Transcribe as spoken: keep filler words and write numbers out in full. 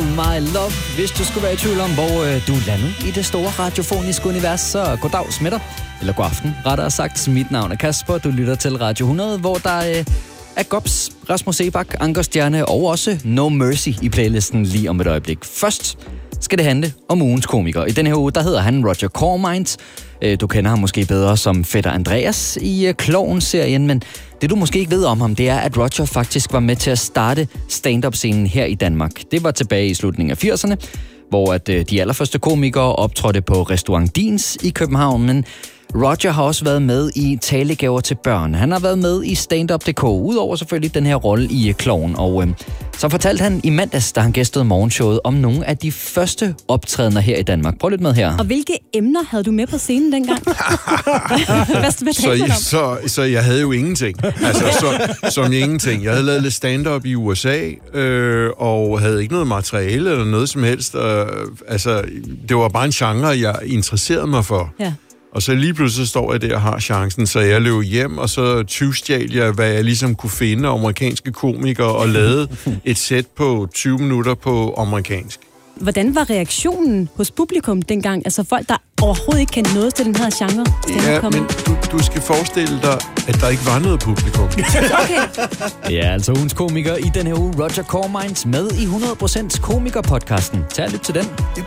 My Love. Hvis du skulle være i tvivl om, hvor øh, du er landet i det store radiofoniske univers, så goddag smitter. Eller god aften, rettere sagt. Mit navn er Kasper. Du lytter til Radio hundrede, hvor der øh, er Gops, Rasmus Sebak, Anker Stjerne og også No Mercy i playlisten lige om et øjeblik. Først skal det handle om ugens komiker. I denne her uge, der hedder han Roger Cormines. Du kender ham måske bedre som Fætter Andreas i Klovn-serien, men det du måske ikke ved om ham, det er, at Roger faktisk var med til at starte stand-up-scenen her i Danmark. Det var tilbage i slutningen af firserne, hvor at de allerførste komikere optrådte på Restaurant Dins i København, men Roger har også været med i Talegaver til børn. Han har været med i Standup punktum d k, udover selvfølgelig den her rolle i Klovn. Og øh, så fortalte han i mandags, da han gæstede morgenshowet, om nogle af de første optrædener her i Danmark. Prøv lidt med her. Og hvilke emner havde du med på scenen dengang? hvad, hvad så, så, så jeg havde jo ingenting. Altså, så, som ingenting. Jeg havde lavet lidt stand-up i U S A, øh, og havde ikke noget materiale eller noget som helst. Øh, altså, det var bare en genre, jeg interesserede mig for. Ja. Og så lige pludselig står jeg der og har chancen, så jeg løb hjem, og så tyvstjal jeg, hvad jeg ligesom kunne finde af amerikanske komikere, og lavede et sæt på tyve minutter på amerikansk. Hvordan var reaktionen hos publikum dengang? Altså folk, der overhovedet ikke kendte noget til den her genre? Ja, men du, du skal forestille dig, at der ikke var noget publikum. Okay. Ja, altså ugens komiker i den her uge, Roger Cormines, med i hundrede procent komiker-podcasten. Tag lidt til den. Det